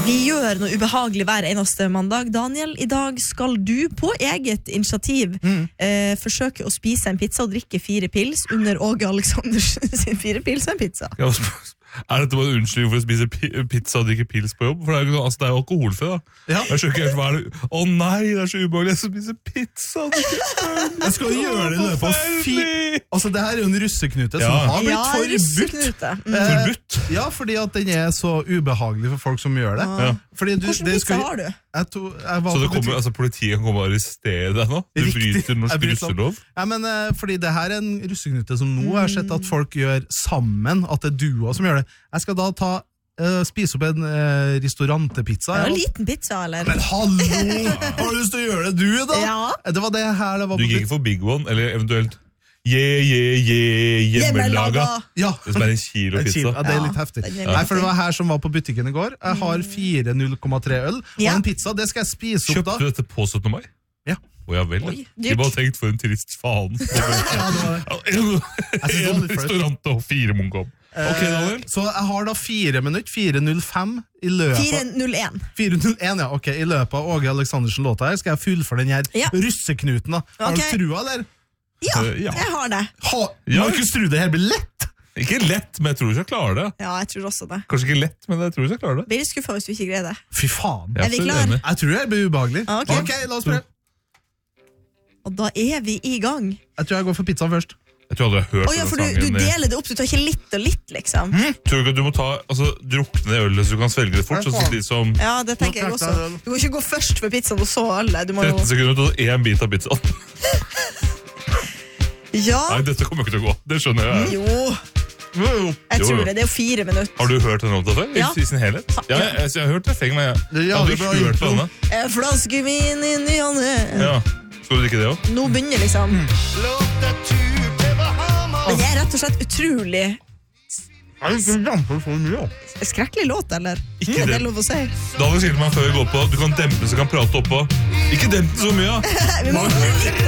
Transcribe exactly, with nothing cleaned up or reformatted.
Vi gjør noe ubehagelig hver eneste mandag. Daniel, i dag skal du på eget initiativ mm. eh, forsøke å spise en pizza og drikke fire pils under Åge Alexanders sin fire pils og en pizza. Ja, er dette bare en unnskyldning for å spise pizza og drikke pils på jobb? For det er jo, altså, det er jo alkoholfri da. Ja. Jeg skjønner ikke helt hva er det. Å nei, det er så ubehagelig jeg skal spise pizza og drikke øl. Jeg skal gjøre det i løpet av fi... Altså, det her er jo en russeknute ja. som har blitt ja, forbudt. Mm. Eh, forbudt? Ja, fordi at den er så ubehagelig for folk som gjør det. Ja. Fordi du, Hvordan pizza skal... har du? Jeg to, jeg så det kommer, altså, politiet kan komme og arrestere deg nå? Du bryter norsk russelov? Ja, men uh, fordi det her er en russeknute som nå har sett at folk gjør sammen, at det er duo som gjør det. Jeg skal da ta, uh, spise opp en uh, restaurantepizza. Ja, en liten pizza, eller? Men hallo! Har du lyst til å gjøre det, du da? Ja. Det var det her det var. Du gikk ikke for big one, eller eventuelt Yeah, yeah, yeah, hjemmelaga. Ja. Det som er en kilo pizza. Ja, det er litt heftig. Ja. Nei, for det var her som var på butikken i går. Jeg har fire null komma tre øl, ja. Og en pizza, det skal jeg spise opp da. Kjøpte du dette på syttende mai? Ja. Å ja vel. Jeg bare tenkt for en trist faen. Ja, en restaurant og fire munkom. Ok, Daniel. Så jeg har da fire minutter, fire null fem i løpet. fire null en. fire null en, ja, ok. I løpet av Åge Aleksandersen låta her skal jeg fullføre den her ja. Russeknuten da. Har okay. du trua, eller? Ja, ja, jeg har det. Ha, Markus, tror du det her blir lett? Ikke lett, men jeg tror du skal klare det. Ja, jeg tror også det. Kanskje ikke lett, men jeg tror du skal klare det. Blir du skuffet hvis du ikke greier det? Fy faen. Er vi klar? Jeg tror det blir ubehagelig. Okay. Ok, la oss prøve. Og da er vi i gang. Jeg tror jeg går for pizza først. Jeg tror jeg hadde hørt oh, ja, for du, du deler det opp, du tar ikke litt og litt, liksom. Mm? Tror du ikke at du må ta, altså, drukne det ølet så du kan svelge det fort? Så de som... Ja, det tenker jeg også. Du må ikke gå først for pizzaen og så ølet. tretten sekunder og ta en bit av pizzaen. Ja. Nei, dette kommer ikke til å gå. Det skjønner jeg. Jo. Jeg tror det. Det er jo fire minutter. Har du hørt den låta før? Ja. I sin helhet? Ja, jeg, jeg, jeg har hørt refreng, men jeg, jeg hadde ikke hørt på denne. En flaske vin inn i henne. Ja. Skal du drikke det også? Nå begynner liksom. Det er rett og slett utrolig skrekkelig låt, eller? Ikke det. Det er lov å si. Da vil jeg si til meg før vi går på, du kan dempe så kan prate oppå. Ikke dempe så mye. Vi må